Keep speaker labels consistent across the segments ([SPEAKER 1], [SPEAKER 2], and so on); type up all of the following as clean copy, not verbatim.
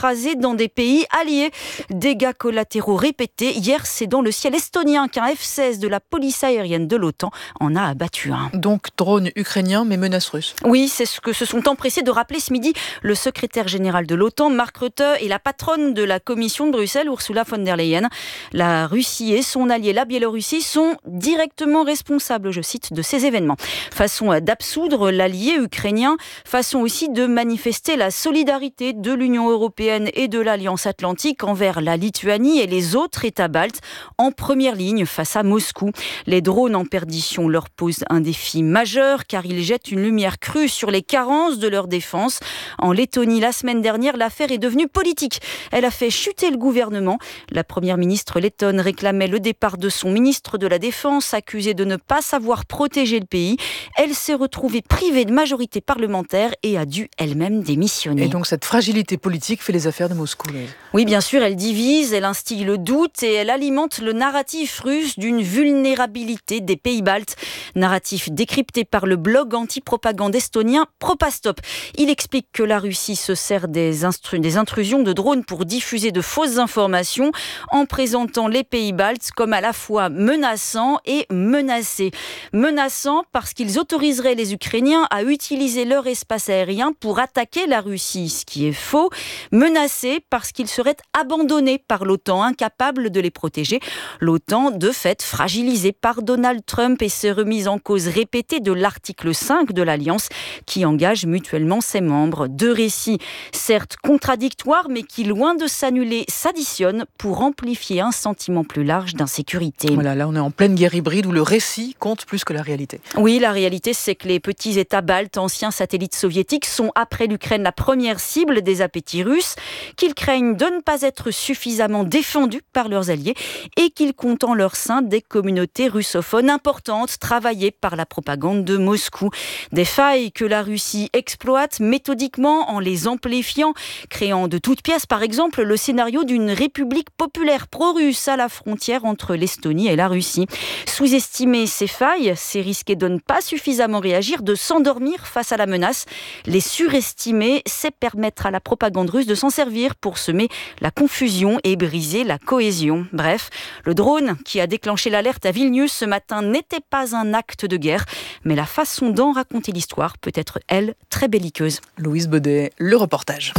[SPEAKER 1] écrasés dans des pays alliés. Dégâts collatéraux répétés. Hier, c'est dans le ciel estonien qu'un F-16 de la police aérienne de l'OTAN en a abattu un.
[SPEAKER 2] Donc drone ukrainien mais menace russe.
[SPEAKER 1] Oui, c'est ce que se sont empressés de rappeler ce midi le secrétaire général de l'OTAN, Mark Rutte, et la patronne de la Commission de Bruxelles, Ursula von der Leyen. La Russie et son allié, la Biélorussie, sont directement responsables, je cite, de ces événements. Façon d'absoudre l'allié ukrainien, façon aussi de manifester la solidarité de l'Union européenne et de l'Alliance atlantique envers la Lituanie et les autres États baltes en première ligne face à Moscou. Les drones en perdition leur posent un défi majeur car ils jettent une lumière crue sur les carences de leur défense. En Lettonie, la semaine dernière, l'affaire est devenue politique. Elle a fait chuter le gouvernement. La première ministre lettonne réclamait le départ de son ministre de la Défense, accusé de ne pas savoir protéger le pays. Elle s'est retrouvée privée de majorité parlementaire et a dû elle-même démissionner.
[SPEAKER 2] Et donc cette fragilité politique fait les affaires de Moscou.
[SPEAKER 1] Oui, bien sûr, elle divise, elle instille le doute et elle alimente le narratif russe d'une vulnérabilité des pays baltes. Narratif décrypté par le blog anti-propagande estonien Propastop. Il explique que la Russie se sert des intrusions de drones pour diffuser de fausses informations en présentant les pays baltes comme à la fois menaçants et menacés. Menaçants parce qu'ils autoriseraient les Ukrainiens à utiliser leur espace aérien pour attaquer la Russie, ce qui est faux. Menacés parce qu'ils seraient abandonnés par l'OTAN, incapables de les protéger. L'OTAN, de fait, fragilisée par Donald Trump et ses remises en cause répétées de l'article 5 de l'Alliance qui engage mutuellement ses membres. Deux récits, certes contradictoires, mais qui, loin de s'annuler, s'additionnent pour amplifier un sentiment plus large d'insécurité.
[SPEAKER 2] Voilà, là on est en pleine guerre hybride où le récit compte plus que la réalité.
[SPEAKER 1] Oui, la réalité, c'est que les petits États baltes, anciens satellites soviétiques, sont après l'Ukraine la première cible des appétits russes, qu'ils craignent de ne pas être suffisamment défendus par leurs alliés et qu'ils comptent en leur sein des communautés russophones importantes travaillées par la propagande de Moscou. Des failles que la Russie exploite méthodiquement en les amplifiant, créant de toutes pièces, par exemple, le scénario d'une république populaire pro-russe à la frontière entre l'Estonie et la Russie. Sous-estimer ces failles, c'est risquer de ne pas suffisamment réagir, de s'endormir face à la menace. Les surestimer, c'est permettre à la propagande russe de s'en servir pour semer la confusion et briser la cohésion. Bref, le drone qui a déclenché l'alerte à Vilnius ce matin n'était pas un acte de guerre, mais la façon d'en raconter l'histoire peut être, elle, très belliqueuse.
[SPEAKER 2] Louise Baudet, le reportage.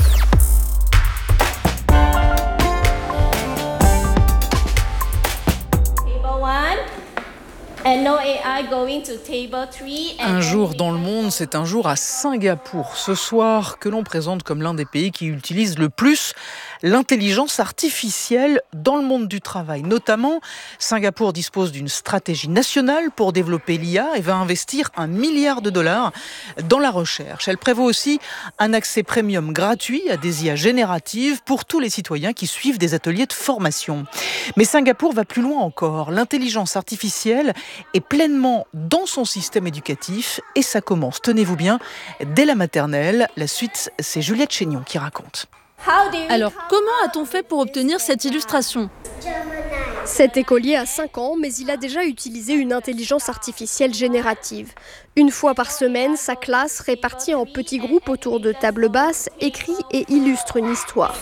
[SPEAKER 2] Un jour dans le monde, c'est un jour à Singapour. Ce soir, que l'on présente comme l'un des pays qui utilise le plus l'intelligence artificielle dans le monde du travail. Notamment, Singapour dispose d'une stratégie nationale pour développer l'IA et va investir $1 milliard dans la recherche. Elle prévoit aussi un accès premium gratuit à des IA génératives pour tous les citoyens qui suivent des ateliers de formation. Mais Singapour va plus loin encore. L'intelligence artificielle est pleinement dans son système éducatif et ça commence, tenez-vous bien, dès la maternelle. La suite, c'est Juliette Chénion qui raconte.
[SPEAKER 3] Alors, comment a-t-on fait pour obtenir cette illustration ?
[SPEAKER 4] Cet écolier a 5 ans, mais il a déjà utilisé une intelligence artificielle générative. Une fois par semaine, sa classe, répartie en petits groupes autour de tables basses, écrit et illustre une histoire.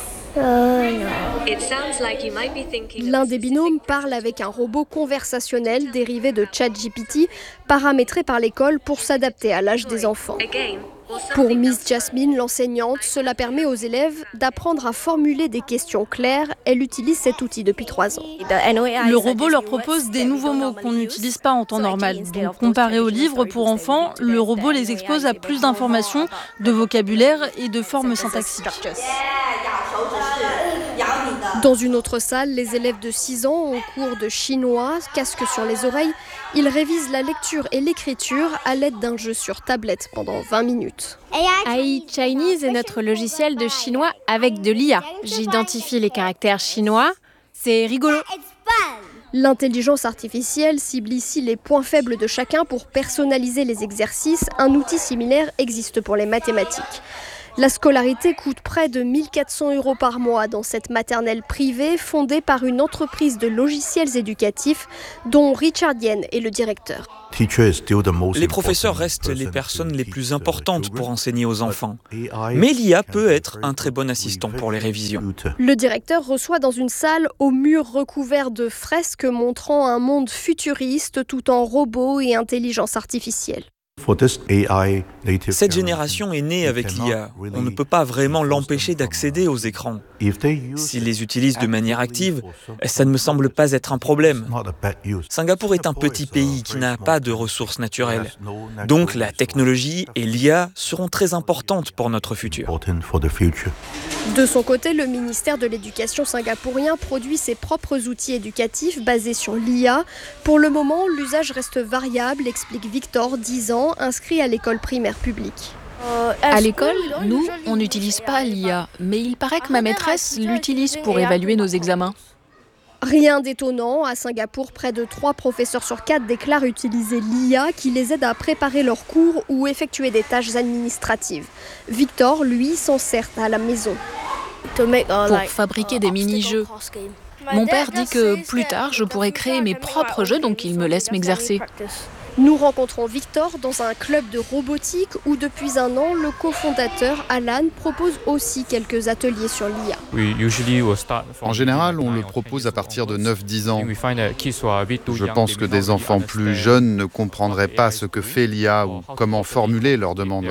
[SPEAKER 4] L'un des binômes parle avec un robot conversationnel dérivé de ChatGPT, paramétré par l'école pour s'adapter à l'âge des enfants. Pour Miss Jasmine, l'enseignante, cela permet aux élèves d'apprendre à formuler des questions claires. Elle utilise cet outil depuis 3 ans.
[SPEAKER 3] Le robot leur propose des nouveaux mots qu'on n'utilise pas en temps normal. Donc, comparé aux livres pour enfants, le robot les expose à plus d'informations, de vocabulaire et de formes syntaxiques.
[SPEAKER 4] Dans une autre salle, les élèves de 6 ans, au cours de chinois, casque sur les oreilles, ils révisent la lecture et l'écriture à l'aide d'un jeu sur tablette pendant 20 minutes.
[SPEAKER 5] AI Chinese est notre logiciel de chinois avec de l'IA. J'identifie les caractères chinois. C'est rigolo.
[SPEAKER 4] L'intelligence artificielle cible ici les points faibles de chacun pour personnaliser les exercices. Un outil similaire existe pour les mathématiques. La scolarité coûte près de 1 400 € par mois dans cette maternelle privée fondée par une entreprise de logiciels éducatifs dont Richard Yen est le directeur.
[SPEAKER 6] Les professeurs restent les personnes les plus importantes pour enseigner aux enfants. Mais l'IA peut être un très bon assistant pour les révisions.
[SPEAKER 4] Le directeur reçoit dans une salle aux murs recouverts de fresques montrant un monde futuriste tout en robots et intelligence artificielle.
[SPEAKER 6] Cette génération est née avec l'IA. On ne peut pas vraiment l'empêcher d'accéder aux écrans. S'ils les utilisent de manière active, ça ne me semble pas être un problème. Singapour est un petit pays qui n'a pas de ressources naturelles. Donc la technologie et l'IA seront très importantes pour notre futur.
[SPEAKER 4] De son côté, le ministère de l'Éducation singapourien produit ses propres outils éducatifs basés sur l'IA. Pour le moment, l'usage reste variable, explique Victor, 10 ans, inscrit à l'école primaire publique.
[SPEAKER 7] À l'école, nous, on n'utilise pas l'IA, mais il paraît que ma maîtresse l'utilise pour évaluer nos examens.
[SPEAKER 4] Rien d'étonnant, à Singapour, près de 3 professeurs sur 4 déclarent utiliser l'IA qui les aide à préparer leurs cours ou effectuer des tâches administratives. Victor, lui, s'en sert à la maison.
[SPEAKER 7] Pour fabriquer des mini-jeux. Mon père dit que plus tard, je pourrai créer mes propres jeux, donc il me laisse m'exercer.
[SPEAKER 4] Nous rencontrons Victor dans un club de robotique où depuis un an, le cofondateur Alan propose aussi quelques ateliers sur l'IA.
[SPEAKER 8] En général, on le propose à partir de 9-10 ans. Je pense que des enfants plus jeunes ne comprendraient pas ce que fait l'IA ou comment formuler leurs demandes.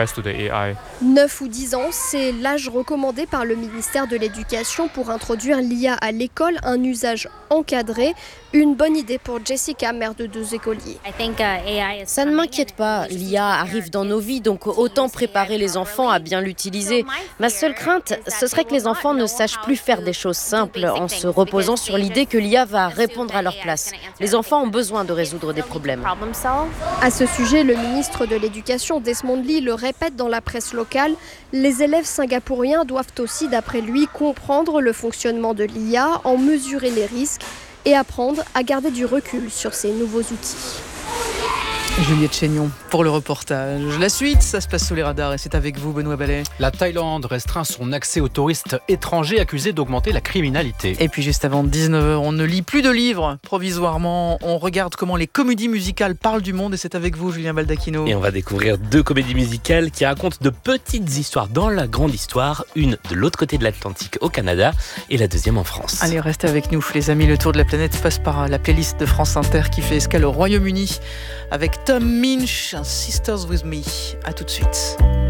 [SPEAKER 4] 9 ou 10 ans, c'est l'âge recommandé par le ministère de l'Éducation pour introduire l'IA à l'école, un usage encadré. Une bonne idée pour Jessica, mère de 2 écoliers.
[SPEAKER 9] Ça ne m'inquiète pas, l'IA arrive dans nos vies, donc autant préparer les enfants à bien l'utiliser. Ma seule crainte, ce serait que les enfants ne sachent plus faire des choses simples en se reposant sur l'idée que l'IA va répondre à leur place. Les enfants ont besoin de résoudre des problèmes.
[SPEAKER 4] À ce sujet, le ministre de l'Éducation, Desmond Lee, le répète dans la presse locale, les élèves singapouriens doivent aussi, d'après lui, comprendre le fonctionnement de l'IA, en mesurer les risques et apprendre à garder du recul sur ces nouveaux outils.
[SPEAKER 2] Juliette Chénion pour le reportage. La suite, ça se passe sous les radars et c'est avec vous, Benoît Ballet.
[SPEAKER 10] La Thaïlande restreint son accès aux touristes étrangers accusés d'augmenter la criminalité.
[SPEAKER 2] Et puis juste avant 19h, on ne lit plus de livres provisoirement. On regarde comment les comédies musicales parlent du monde et c'est avec vous, Julien Baldacchino.
[SPEAKER 11] Et on va découvrir 2 comédies musicales qui racontent de petites histoires dans la grande histoire. Une de l'autre côté de l'Atlantique au Canada et la deuxième en France.
[SPEAKER 2] Allez, restez avec nous, les amis. Le tour de la planète passe par la playlist de France Inter qui fait escale au Royaume-Uni avec Tom Minch, Sisters With Me. À tout de suite.